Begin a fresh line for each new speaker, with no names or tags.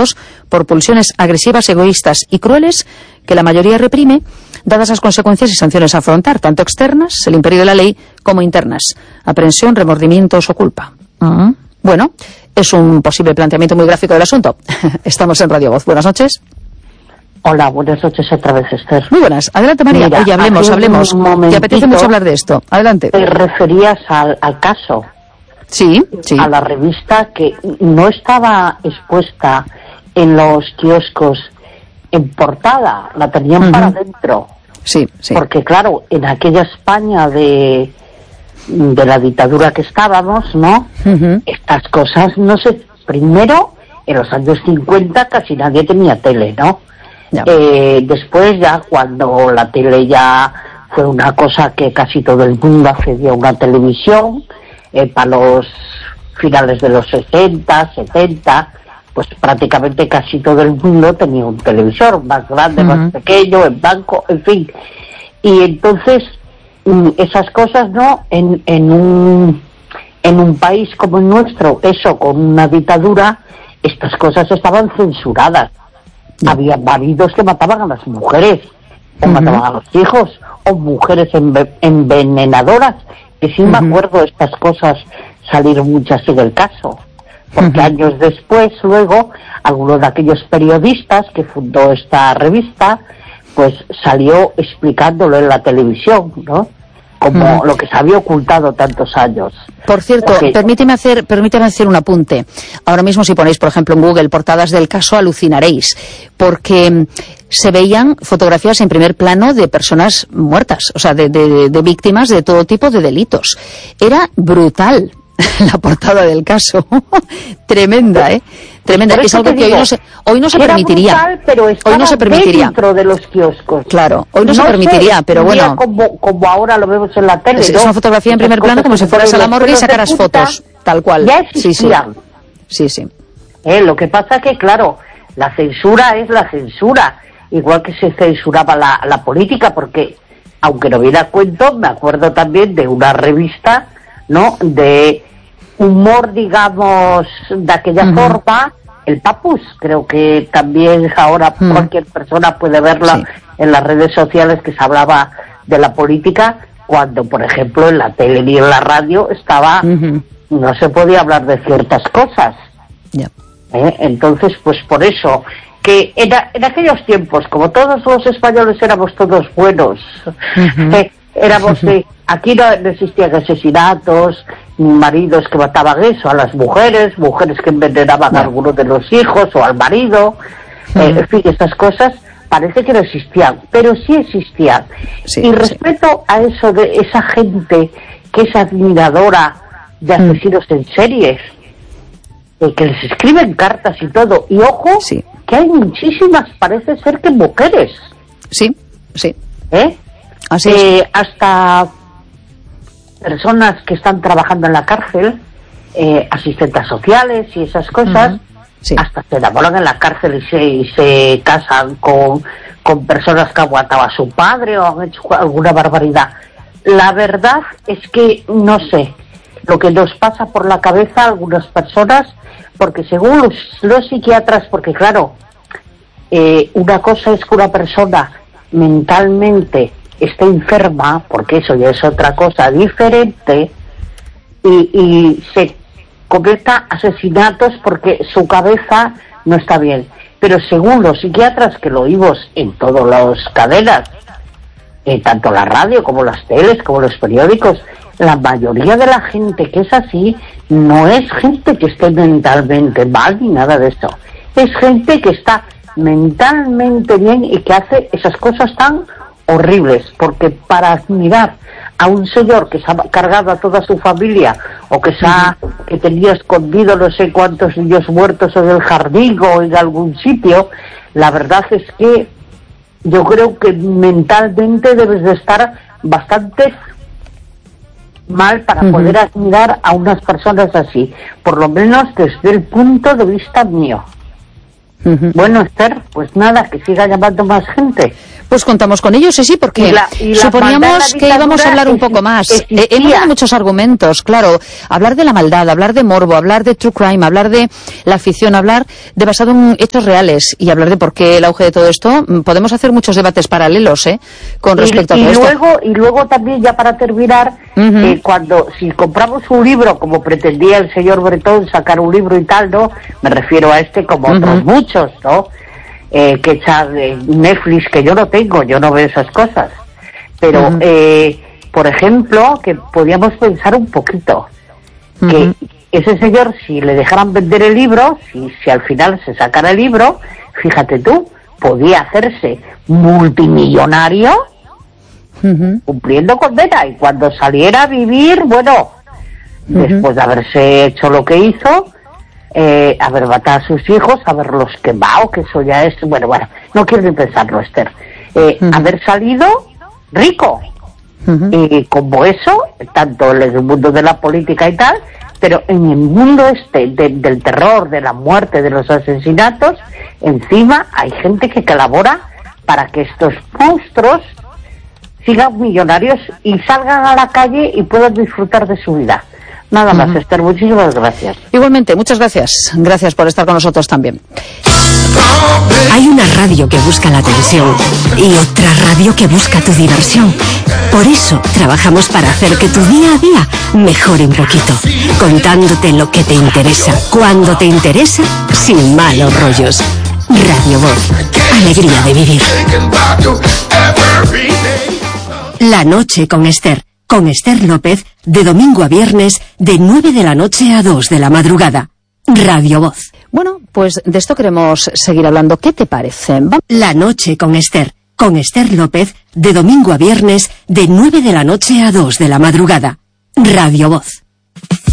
motivados por pulsiones agresivas, egoístas y crueles que la mayoría reprime, dadas las consecuencias y sanciones a afrontar, tanto externas, el imperio de la ley, como internas, aprehensión, remordimientos o culpa. Bueno, es un posible planteamiento muy gráfico del asunto. Estamos en Radio Voz. Buenas noches.
Hola, buenas noches otra vez, Esther.
Muy buenas. Adelante, María.
Mira,
oye, hablemos. ¿Te apetece mucho hablar de esto? Adelante.
Te referías al caso.
Sí.
A la revista que no estaba expuesta en los kioscos en portada, la tenían para adentro.
Sí.
Porque claro, en aquella España de la dictadura que estábamos, ¿no? Estas cosas, no sé, primero, en los años 50 casi nadie tenía tele, ¿no? Después ya cuando la tele ya fue una cosa que casi todo el mundo accedía a una televisión, para los finales de los 60, 70, pues prácticamente casi todo el mundo tenía un televisor, más grande, más pequeño, en blanco, en fin. Y entonces esas cosas, ¿no? En un país como el nuestro, eso con una dictadura, estas cosas estaban censuradas. Había maridos que mataban a las mujeres, o mataban a los hijos, o mujeres envenenadoras, que sí me acuerdo de estas cosas salir muchas en el caso, porque años después, luego, alguno de aquellos periodistas que fundó esta revista, pues salió explicándolo en la televisión, ¿no? Como lo que se había ocultado tantos años.
Por cierto, permíteme hacer un apunte. Ahora mismo si ponéis, por ejemplo, en Google portadas del caso, alucinaréis, porque se veían fotografías en primer plano de personas muertas, o sea, de víctimas de todo tipo de delitos. Era brutal la portada del caso. Tremenda, tremenda. Es algo que hoy no se permitiría.
Brutal, pero
hoy no se permitiría
dentro de los kioscos.
Claro, hoy no se permitiría, pero bueno.
Como ahora lo vemos en la tele.
Es una fotografía en primer plano como si fueras a la morgue y sacaras fotos, tal cual.
Ya existían.
Sí.
Lo que pasa que, claro, la censura es la censura. Igual que se censuraba la política, porque, aunque no viene a cuento, me acuerdo también de una revista, ¿no?, de humor, digamos, de aquella forma, el Papus, creo que también ahora cualquier persona puede verla en las redes sociales, que se hablaba de la política, cuando, por ejemplo, en la tele y en la radio estaba, no se podía hablar de ciertas cosas. Entonces, pues por eso, que en aquellos tiempos, como todos los españoles éramos todos buenos, éramos aquí no existían asesinatos, maridos que mataban eso a las mujeres que envenenaban a alguno de los hijos o al marido, en fin, estas cosas parece que no existían, pero sí existían. Y respecto a eso de esa gente que es admiradora de asesinos en series, que les escriben cartas y todo, y ojo, que hay muchísimas, parece ser que mujeres.
Sí.
Así es. Hasta personas que están trabajando en la cárcel, asistentes sociales y esas cosas, hasta se enamoran en la cárcel y se casan con personas que aguantaba a su padre o han hecho alguna barbaridad. La verdad es que no sé lo que nos pasa por la cabeza a algunas personas, porque según los psiquiatras, porque claro, una cosa es que una persona mentalmente está enferma, porque eso ya es otra cosa diferente, y se cometa asesinatos porque su cabeza no está bien. Pero según los psiquiatras, que lo oímos en todas las cadenas, tanto la radio como las teles, como los periódicos, la mayoría de la gente que es así no es gente que esté mentalmente mal ni nada de eso. Es gente que está mentalmente bien y que hace esas cosas tan horribles, porque para admirar a un señor que se ha cargado a toda su familia, o que tenía escondido no sé cuántos niños muertos en el jardín o en algún sitio, la verdad es que yo creo que mentalmente debes de estar bastante mal para poder admirar a unas personas así, por lo menos desde el punto de vista mío. Bueno, Esther, pues nada, que siga llamando más gente.
Pues contamos con ellos, sí, porque suponíamos que íbamos a hablar un poco más. Hemos dado muchos argumentos, claro. Hablar de la maldad, hablar de morbo, hablar de true crime, hablar de la ficción, hablar de basado en hechos reales y hablar de por qué el auge de todo esto. Podemos hacer muchos debates paralelos, con respecto a todo esto.
Y luego también, ya para terminar, si compramos un libro, como pretendía el señor Bretón sacar un libro y tal, ¿no? Me refiero a este como otros muchos, ¿no? Que echa Netflix, que yo no tengo, yo no veo esas cosas. Pero, por ejemplo, que podíamos pensar un poquito, que ese señor, si le dejaran vender el libro, si al final se sacara el libro, fíjate tú, podía hacerse multimillonario cumpliendo condena, y cuando saliera a vivir, bueno, después de haberse hecho lo que hizo, haber matado a sus hijos, haberlos quemado, que eso ya es, bueno, no quiero ni pensarlo, Esther, haber salido rico, y como eso, tanto en el mundo de la política y tal, pero en el mundo del terror, de la muerte, de los asesinatos, encima hay gente que colabora para que estos monstruos sigan millonarios y salgan a la calle y puedan disfrutar de su vida. Nada más, Esther, muchísimas gracias.
Igualmente, muchas gracias. Gracias por estar con nosotros también.
Hay una radio que busca la atención y otra radio que busca tu diversión. Por eso trabajamos para hacer que tu día a día mejore un poquito, contándote lo que te interesa, cuando te interesa, sin malos rollos. Radio Voz, alegría de vivir. La noche con Esther López, de domingo a viernes, de 9 de la noche a 2 de la madrugada. Radio Voz.
Bueno, pues de esto queremos seguir hablando. ¿Qué te parece?
La noche con Esther López, de domingo a viernes, de 9 de la noche a 2 de la madrugada. Radio Voz.